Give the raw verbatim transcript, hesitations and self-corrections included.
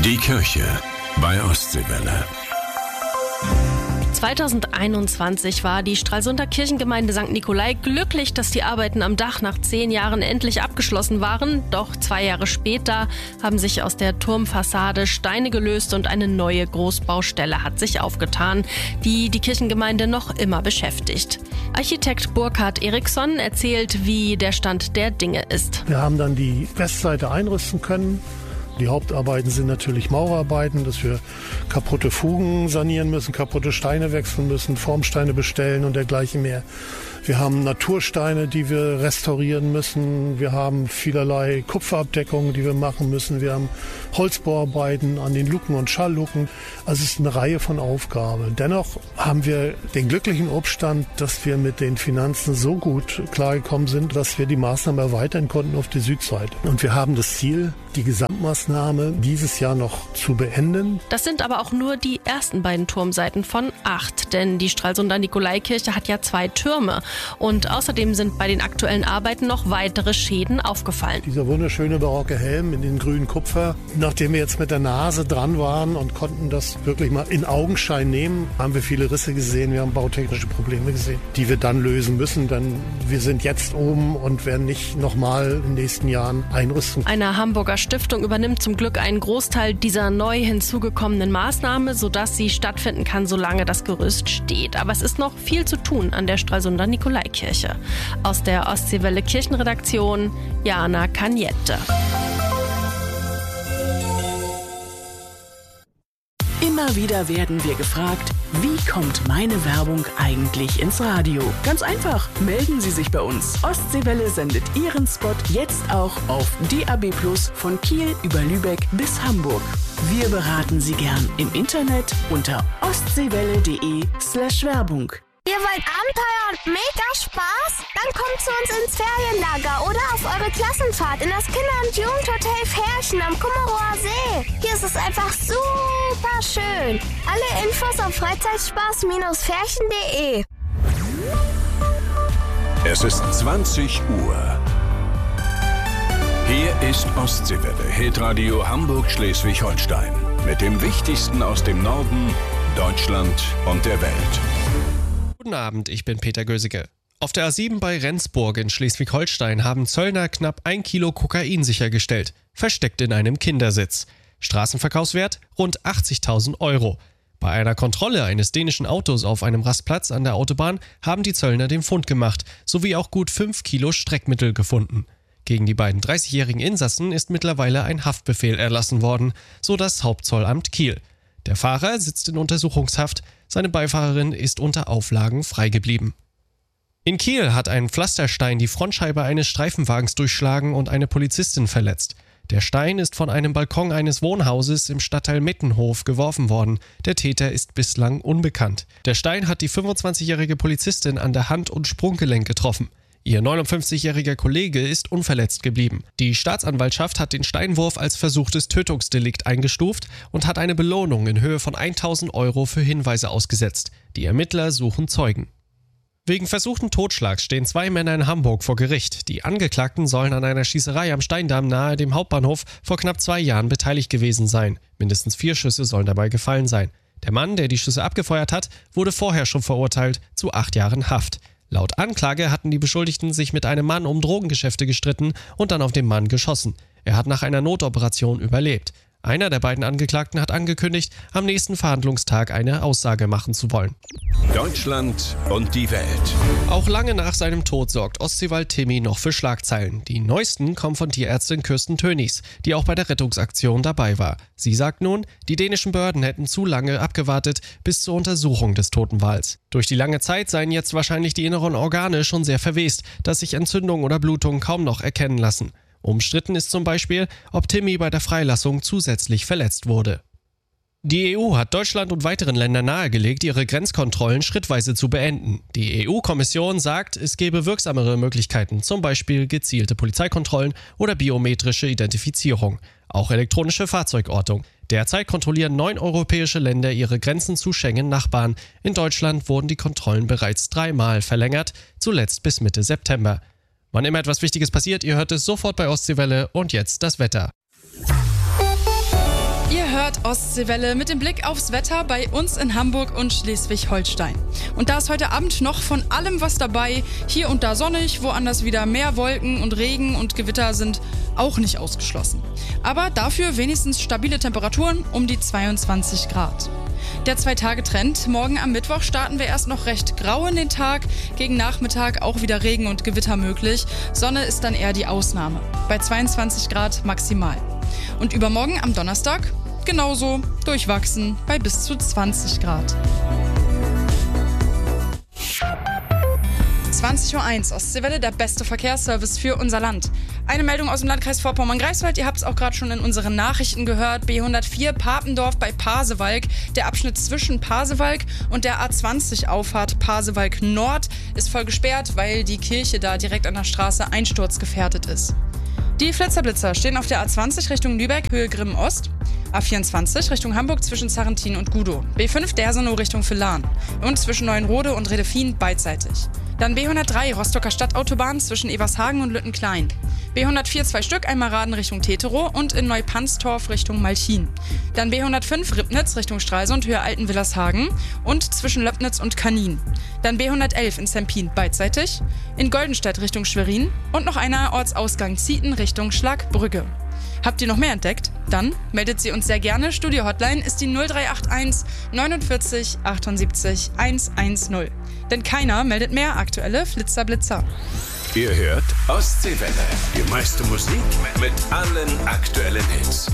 Die Kirche bei Ostseewelle. zweitausendeinundzwanzig war die Stralsunder Kirchengemeinde Sankt Nikolai glücklich, dass die Arbeiten am Dach nach zehn Jahren endlich abgeschlossen waren. Doch zwei Jahre später haben sich aus der Turmfassade Steine gelöst und eine neue Großbaustelle hat sich aufgetan, die die Kirchengemeinde noch immer beschäftigt. Architekt Burkhard Eriksson erzählt, wie der Stand der Dinge ist. Wir haben dann die Westseite einrüsten können. Die Hauptarbeiten sind natürlich Maurerarbeiten, dass wir kaputte Fugen sanieren müssen, kaputte Steine wechseln müssen, Formsteine bestellen und dergleichen mehr. Wir haben Natursteine, die wir restaurieren müssen. Wir haben vielerlei Kupferabdeckungen, die wir machen müssen. Wir haben Holzbohrarbeiten an den Luken und Schallluken. Also es ist eine Reihe von Aufgaben. Dennoch haben wir den glücklichen Umstand, dass wir mit den Finanzen so gut klargekommen sind, dass wir die Maßnahme erweitern konnten auf die Südseite. Und wir haben das Ziel, die Gesamtmaßnahme dieses Jahr noch zu beenden. Das sind aber auch nur die ersten beiden Turmseiten von acht, denn die Stralsunder Nikolaikirche hat ja zwei Türme. Und außerdem sind bei den aktuellen Arbeiten noch weitere Schäden aufgefallen. Dieser wunderschöne barocke Helm in den grünen Kupfer. Nachdem wir jetzt mit der Nase dran waren und konnten das wirklich mal in Augenschein nehmen, haben wir viele Risse gesehen, wir haben bautechnische Probleme gesehen, die wir dann lösen müssen, denn wir sind jetzt oben und werden nicht nochmal in den nächsten Jahren einrüsten. Eine Hamburger Stiftung übernimmt zum Glück einen Großteil dieser neu hinzugekommenen Maßnahme, sodass sie stattfinden kann, solange das Gerüst steht. Aber es ist noch viel zu tun an der Stralsunder Nikolaikirche. Aus der Ostseewelle Kirchenredaktion, Jana Cagnette. Immer wieder werden wir gefragt, wie kommt meine Werbung eigentlich ins Radio? Ganz einfach, melden Sie sich bei uns. Ostseewelle sendet Ihren Spot jetzt auch auf D A B plus, von Kiel über Lübeck bis Hamburg. Wir beraten Sie gern im Internet unter ostseewelle.de slash Werbung. Ihr wollt Abenteuer und mega Spaß? Dann kommt zu uns ins Ferienlager oder auf eure Klassenfahrt in das Kinder- und Jugendhotel Färchen am Kummerower See. Hier ist es einfach super schön. Alle Infos auf Freizeitspaß Färchen punkt de. Es ist zwanzig Uhr. Hier ist Ostseewelle, Hitradio Hamburg-Schleswig-Holstein. Mit dem Wichtigsten aus dem Norden, Deutschland und der Welt. Guten Abend, ich bin Peter Gösicke. Auf der A sieben bei Rendsburg in Schleswig-Holstein haben Zöllner knapp ein Kilo Kokain sichergestellt, versteckt in einem Kindersitz. Straßenverkaufswert rund achtzigtausend Euro. Bei einer Kontrolle eines dänischen Autos auf einem Rastplatz an der Autobahn haben die Zöllner den Fund gemacht, sowie auch gut fünf Kilo Streckmittel gefunden. Gegen die beiden dreißigjährigen Insassen ist mittlerweile ein Haftbefehl erlassen worden, so das Hauptzollamt Kiel. Der Fahrer sitzt in Untersuchungshaft, seine Beifahrerin ist unter Auflagen freigeblieben. In Kiel hat ein Pflasterstein die Frontscheibe eines Streifenwagens durchschlagen und eine Polizistin verletzt. Der Stein ist von einem Balkon eines Wohnhauses im Stadtteil Mittenhof geworfen worden. Der Täter ist bislang unbekannt. Der Stein hat die fünfundzwanzigjährige Polizistin an der Hand- und Sprunggelenk getroffen. Ihr neunundfünfzigjähriger Kollege ist unverletzt geblieben. Die Staatsanwaltschaft hat den Steinwurf als versuchtes Tötungsdelikt eingestuft und hat eine Belohnung in Höhe von tausend Euro für Hinweise ausgesetzt. Die Ermittler suchen Zeugen. Wegen versuchten Totschlags stehen zwei Männer in Hamburg vor Gericht. Die Angeklagten sollen an einer Schießerei am Steindamm nahe dem Hauptbahnhof vor knapp zwei Jahren beteiligt gewesen sein. Mindestens vier Schüsse sollen dabei gefallen sein. Der Mann, der die Schüsse abgefeuert hat, wurde vorher schon verurteilt zu acht Jahren Haft. Laut Anklage hatten die Beschuldigten sich mit einem Mann um Drogengeschäfte gestritten und dann auf den Mann geschossen. Er hat nach einer Notoperation überlebt. Einer der beiden Angeklagten hat angekündigt, am nächsten Verhandlungstag eine Aussage machen zu wollen. Deutschland und die Welt. Auch lange nach seinem Tod sorgt Ostseewald Timmy noch für Schlagzeilen. Die neuesten kommen von Tierärztin Kirsten Tönnies, die auch bei der Rettungsaktion dabei war. Sie sagt nun, die dänischen Behörden hätten zu lange abgewartet bis zur Untersuchung des toten Wals. Durch die lange Zeit seien jetzt wahrscheinlich die inneren Organe schon sehr verwest, dass sich Entzündungen oder Blutungen kaum noch erkennen lassen. Umstritten ist zum Beispiel, ob Timmy bei der Freilassung zusätzlich verletzt wurde. Die E U hat Deutschland und weiteren Ländern nahegelegt, ihre Grenzkontrollen schrittweise zu beenden. Die E U-Kommission sagt, es gebe wirksamere Möglichkeiten, zum Beispiel gezielte Polizeikontrollen oder biometrische Identifizierung. Auch elektronische Fahrzeugortung. Derzeit kontrollieren neun europäische Länder ihre Grenzen zu Schengen-Nachbarn. In Deutschland wurden die Kontrollen bereits dreimal verlängert, zuletzt bis Mitte September. Wann immer etwas Wichtiges passiert, ihr hört es sofort bei Ostseewelle und jetzt das Wetter. Ihr hört hört Ostseewelle mit dem Blick aufs Wetter bei uns in Hamburg und Schleswig-Holstein. Und da ist heute Abend noch von allem was dabei. Hier und da sonnig, woanders wieder mehr Wolken und Regen und Gewitter sind auch nicht ausgeschlossen. Aber dafür wenigstens stabile Temperaturen um die zweiundzwanzig Grad. Der Zwei-Tage-Trend. Morgen am Mittwoch starten wir erst noch recht grau in den Tag. Gegen Nachmittag auch wieder Regen und Gewitter möglich. Sonne ist dann eher die Ausnahme. Bei zweiundzwanzig Grad maximal. Und übermorgen am Donnerstag genauso durchwachsen bei bis zu zwanzig Grad. zwanzig Uhr eins, Ostseewelle, der beste Verkehrsservice für unser Land. Eine Meldung aus dem Landkreis Vorpommern-Greifswald, ihr habt es auch gerade schon in unseren Nachrichten gehört. B hundertvier Papendorf bei Pasewalk. Der Abschnitt zwischen Pasewalk und der A zwanzig Auffahrt Pasewalk Nord ist voll gesperrt, weil die Kirche da direkt an der Straße einsturzgefährdet ist. Die Flitzerblitzer stehen auf der A zwanzig Richtung Lübeck, Höhe Grimmen Ost. A vierundzwanzig Richtung Hamburg zwischen Sarrentin und Gudow. B fünf Dersenow Richtung Villan. Und zwischen Neuenrode und Redefin beidseitig. Dann B hundertdrei Rostocker Stadtautobahn zwischen Evershagen und Lüttenklein. B hundertvier zwei Stück, einmal Raden Richtung Teterow und in Neupanztorf Richtung Malchin. Dann B hundertfünf Ribnitz Richtung Stralsund, Höhe Altenwillershagen und zwischen Löbnitz und Kanin. Dann B hundertelf in Sempin beidseitig, in Goldenstedt Richtung Schwerin und noch einer Ortsausgang Zieten Richtung Schlagbrügge. Habt ihr noch mehr entdeckt? Dann meldet sie uns sehr gerne. Studio-Hotline ist die null drei acht eins neunundvierzig achtundsiebzig hundertzehn. Denn keiner meldet mehr aktuelle Flitzerblitzer. Ihr hört Ostseewelle. Die meiste Musik mit allen aktuellen Hits.